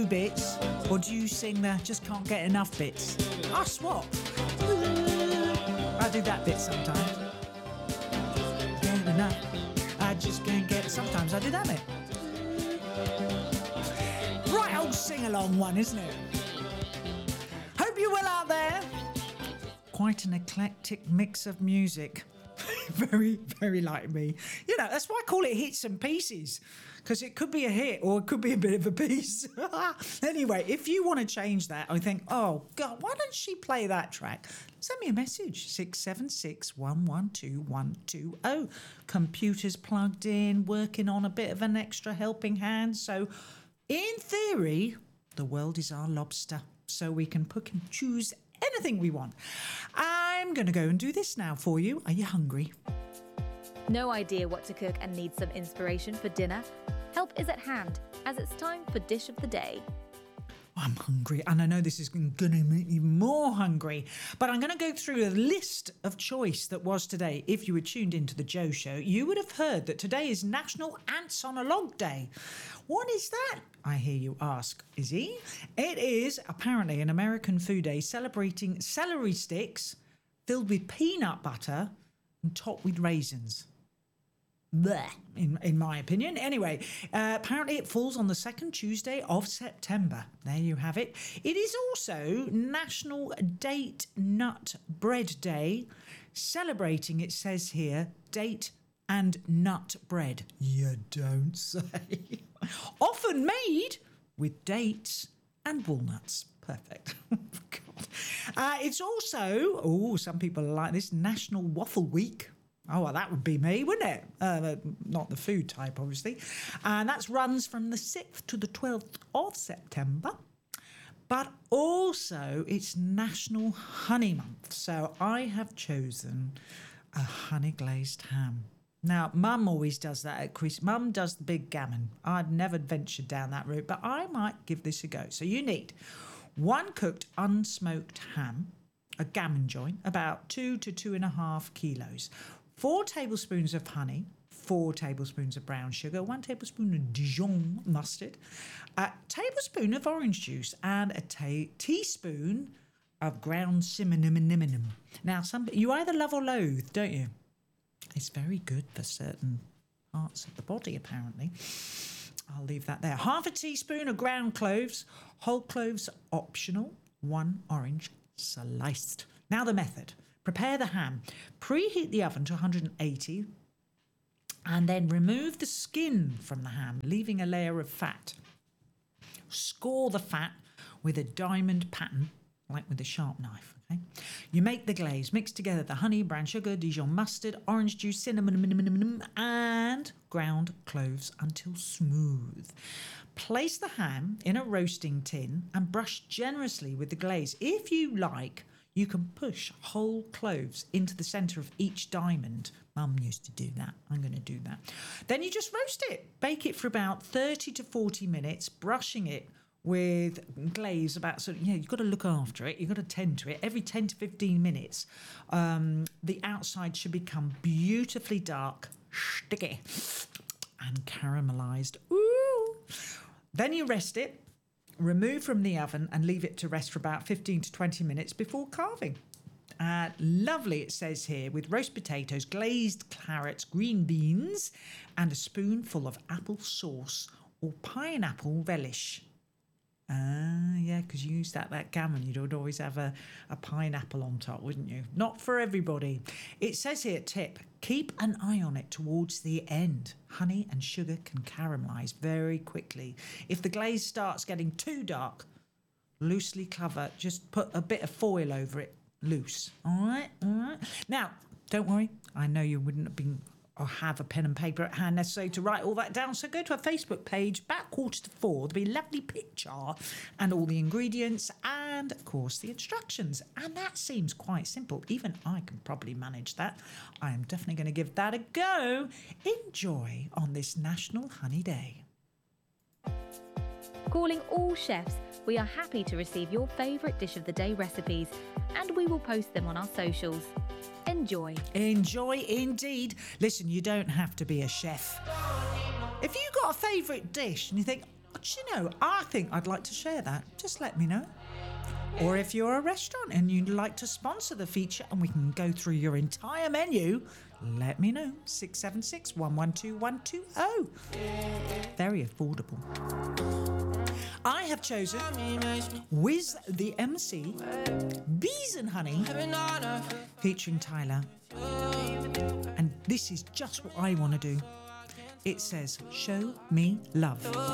bits, or do you sing the just can't get enough bits? I swap. I do that bit sometimes. Get enough. I just can't get it. Sometimes I do that bit. Right old sing-along one, isn't it? Hope you're well out there. Quite an eclectic mix of music. Very, very like me. You know, that's why I call it hits and pieces, because it could be a hit or it could be a bit of a piece. Anyway, if you want to change that, I think, oh, God, why don't she play that track? Send me a message, 676 112 120. Computer's plugged in, working on a bit of an extra helping hand. So, in theory, the world is our lobster, so we can pick and choose anything we want. I'm going to go and do this now for you. Are you hungry? No idea what to cook and need some inspiration for dinner? Help is at hand, as it's time for Dish of the Day. I'm hungry, and I know this is going to make me more hungry, but I'm going to go through a list of choice that was today. If you were tuned into the Joe Show, you would have heard that today is National Ants on a Log Day. What is that, I hear you ask, Izzy? It is apparently an American food day celebrating celery sticks filled with peanut butter and topped with raisins. Blech, in my opinion. Anyway, apparently it falls on the second Tuesday of September. There you have it. It is also National Date Nut Bread Day, celebrating, it says here, date and nut bread. You don't say. Often made with dates and walnuts. Perfect. It's also, some people like this, National Waffle Week. Oh, well, that would be me, wouldn't it? Not the food type, obviously. And that runs from the 6th to the 12th of September. But also, it's National Honey Month. So I have chosen a honey glazed ham. Now, Mum always does that at Christmas. Mum does the big gammon. I'd never ventured down that route, but I might give this a go. So you need 1 cooked unsmoked ham, a gammon joint, about 2 to 2.5 kilos, 4 tablespoons of honey, 4 tablespoons of brown sugar, 1 tablespoon of Dijon mustard, a tablespoon of orange juice, and a teaspoon of ground cinnamon. Now, you either love or loathe, don't you? It's very good for certain parts of the body, apparently. I'll leave that there. 1/2 teaspoon of ground cloves, whole cloves optional, 1 orange sliced. Now the method. Prepare the ham. Preheat the oven to 180 and then remove the skin from the ham, leaving a layer of fat. Score the fat with a diamond pattern, like with a sharp knife. Okay? You make the glaze. Mix together the honey, brown sugar, Dijon mustard, orange juice, cinnamon, and ground cloves until smooth. Place the ham in a roasting tin and brush generously with the glaze. If you like, you can push whole cloves into the centre of each diamond. Mum used to do that. I'm going to do that. Then you just roast it. Bake it for about 30 to 40 minutes, brushing it with glaze about, you've got to look after it. You've got to tend to it. Every 10 to 15 minutes, the outside should become beautifully dark, sticky, and caramelised. Ooh! Then you rest it. Remove from the oven and leave it to rest for about 15 to 20 minutes before carving. Lovely, it says here, with roast potatoes, glazed carrots, green beans, and a spoonful of apple sauce or pineapple relish. Yeah, because you used that gammon, you'd always have a pineapple on top, wouldn't you? Not for everybody. It says here, tip, keep an eye on it towards the end. Honey and sugar can caramelise very quickly. If the glaze starts getting too dark, loosely cover, just put a bit of foil over it, loose. All right. Now, don't worry, I know you wouldn't have been or have a pen and paper at hand necessary to write all that down, so go to our Facebook page, about 3:45. There'll be a lovely picture and all the ingredients and, of course, the instructions. And that seems quite simple. Even I can probably manage that. I am definitely going to give that a go. Enjoy on this National Honey Day. Calling all chefs, we are happy to receive your favourite dish of the day recipes, and we will post them on our socials. Enjoy. Enjoy indeed. Listen, you don't have to be a chef. If you've got a favourite dish and you think, do do you know, I think I'd like to share that. Just let me know. Or if you're a restaurant and you'd like to sponsor the feature and we can go through your entire menu, let me know. 676 112 120. Very affordable. I have chosen Wiz the MC, Bees and Honey, featuring Tyler. And this is just what I want to do. It says, show me love.